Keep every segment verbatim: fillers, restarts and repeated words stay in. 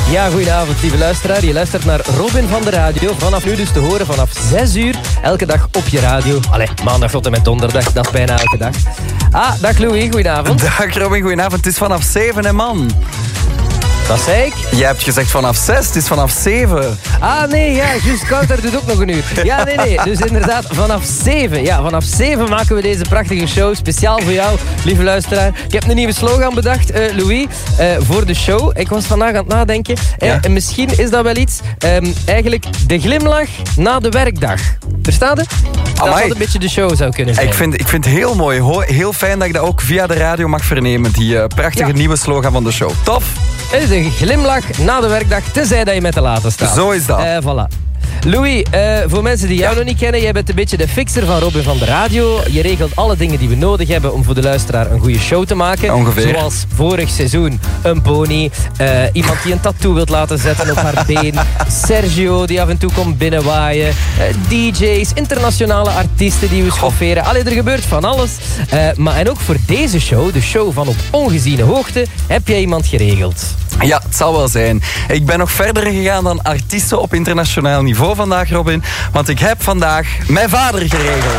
Ja, goedenavond, lieve luisteraar. Je luistert naar Robin van de Radio. Vanaf nu dus te horen vanaf zes uur. Elke dag op je radio. Allee, maandag tot en met donderdag. Dat is bijna elke dag. Ah, dag Louis, goedenavond. Dag Robin, goedenavond. Het is vanaf zeven, hè man. Wat zei ik? Jij hebt gezegd vanaf zes, het is vanaf zeven. Ah, nee, ja, juist. Kouter doet ook nog een uur. Ja, nee, nee. Dus inderdaad, vanaf zeven. Ja, vanaf zeven maken we deze prachtige show. Speciaal voor jou, lieve luisteraar. Ik heb een nieuwe slogan bedacht, uh, Louis, uh, voor de show. Ik was vandaag aan het nadenken. Uh, Ja? En misschien is dat wel iets. Um, eigenlijk de glimlach na de werkdag. Verstaat je? Dat Amai. wat een beetje de show zou kunnen zijn. Ik vind, ik vind het heel mooi. Ho- Heel fijn dat ik dat ook via de radio mag vernemen. Die uh, prachtige Ja. nieuwe slogan van de show. Tof. Het is een glimlach na de werkdag, tenzij dat je met de laten staat. Zo is dat. Uh, voilà. Louis, uh, voor mensen die jou nog niet kennen, jij bent een beetje de fixer van Robin van de Radio. Je regelt alle dingen die we nodig hebben om voor de luisteraar een goede show te maken. Ongeveer. Zoals vorig seizoen een pony, uh, iemand die een tattoo wilt laten zetten op haar been, Sergio die af en toe komt binnenwaaien, uh, D J's, internationale artiesten die we schofferen. Allee, er gebeurt van alles. Uh, maar en ook voor deze show, de show van Op Ongeziene Hoogte, heb jij iemand geregeld. Ja, het zal wel zijn. Ik ben nog verder gegaan dan artiesten op internationaal niveau vandaag, Robin. Want ik heb vandaag mijn vader geregeld.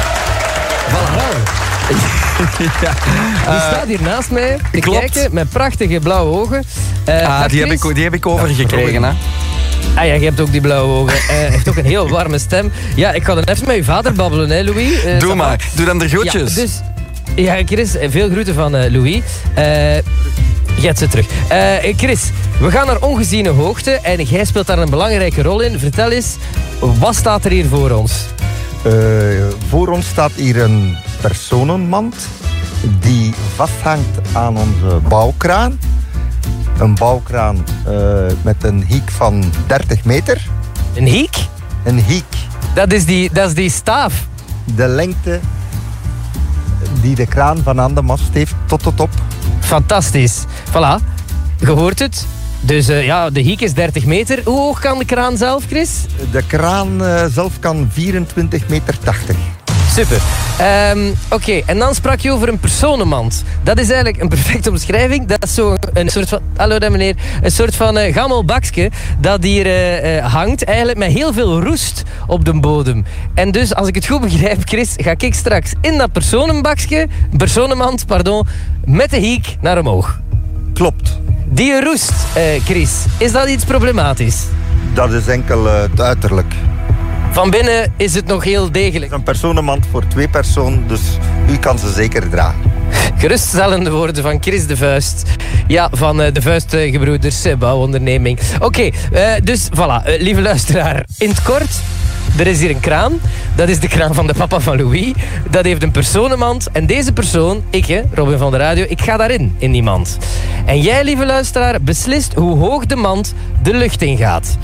Voilà. Ja. Die staat hier naast mij te klopt. kijken met prachtige blauwe ogen. Uh, Ah, dag die, heb Chris. ik, die heb ik overgekregen, hè. Ah ja, je hebt ook die blauwe ogen. Hij uh, heeft ook een heel warme stem. Ja, ik ga dan even met je vader babbelen, hè, Louis. Uh, Doe ça maar. va? Doe dan de groetjes. Ja, dus, ja, Chris, veel groeten van uh, Louis. Uh, Get ze terug. Uh, Chris, we gaan naar Ongeziene Hoogte en jij speelt daar een belangrijke rol in. Vertel eens, wat staat er hier voor ons? Uh, voor ons staat hier een personenmand die vasthangt aan onze bouwkraan. Een bouwkraan uh, met een hiek van dertig meter. Een hiek? Een hiek, Dat is die, dat is die staaf. de lengte die de kraan van aan de mast heeft tot de top. Fantastisch. Voilà, je hoort het. Dus uh, ja, de hiek is dertig meter. Hoe hoog kan de kraan zelf, Chris? De kraan uh, zelf kan vierentwintig meter tachtig. Super. Um, Oké, okay. En dan sprak je over een personenmand. Dat is eigenlijk een perfecte omschrijving. Dat is zo een soort van... Hallo, daar meneer. Een soort van uh, gammelbakje dat hier uh, uh, hangt. Eigenlijk met heel veel roest op de bodem. En dus, als ik het goed begrijp, Chris, ga ik straks in dat personenbakje, personenmand, pardon, met de hiek naar omhoog. Klopt. Die roest, uh, Chris, is dat iets problematisch? Dat is enkel uh, het uiterlijk. Van binnen is het nog heel degelijk. Een personenmand voor twee personen, dus u kan ze zeker dragen. Geruststellende woorden van Chris de Vuist. Ja, van uh, de Vuistgebroeders uh, bouwonderneming. Oké, okay, uh, dus voilà, uh, lieve luisteraar. In het kort, er is hier een kraan. Dat is de kraan van de papa van Louis. Dat heeft een personenmand. En deze persoon, ik hè, Robin van de Radio, ik ga daarin, in die mand. En jij, lieve luisteraar, beslist hoe hoog de mand de lucht ingaat.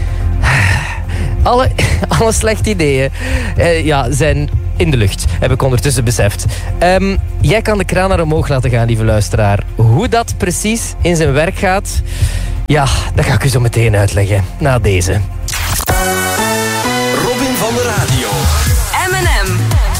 Alle, alle slechte ideeën uh, ja, zijn in de lucht, heb ik ondertussen beseft. Um, jij kan de kraan naar omhoog laten gaan, lieve luisteraar. Hoe dat precies in zijn werk gaat, ja, dat ga ik u zo meteen uitleggen. Na deze. Robin van de Radio.